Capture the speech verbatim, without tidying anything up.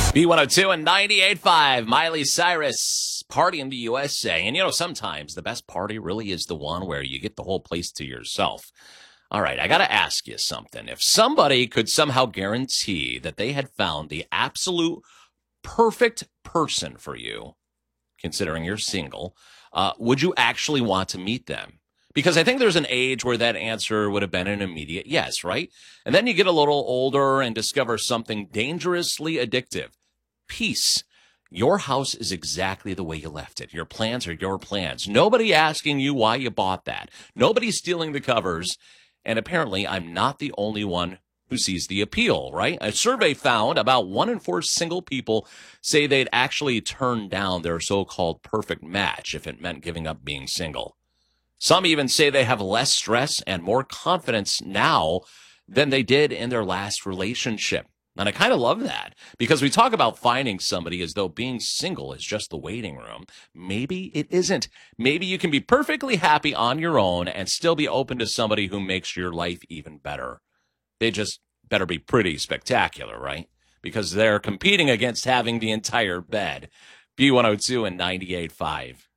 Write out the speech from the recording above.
B one oh two and ninety-eight point five, Miley Cyrus, Party in the U S A. And, you know, sometimes the best party really is the one where you get the whole place to yourself. All right, I got to ask you something. If somebody could somehow guarantee that they had found the absolute perfect person for you, considering you're single, uh, would you actually want to meet them? Because I think there's an age where that answer would have been an immediate yes, right? And then you get a little older and discover something dangerously addictive. Peace. Your house is exactly the way you left it. Your plans are your plans. Nobody asking you why you bought that. Nobody stealing the covers. And apparently, I'm not the only one who sees the appeal, right? A survey found about one in four single people say they'd actually turn down their so-called perfect match if it meant giving up being single. Some even say they have less stress and more confidence now than they did in their last relationship. And I kind of love that, because we talk about finding somebody as though being single is just the waiting room. Maybe it isn't. Maybe you can be perfectly happy on your own and still be open to somebody who makes your life even better. They just better be pretty spectacular, right? Because they're competing against having the entire bed. B one oh two and ninety-eight point five.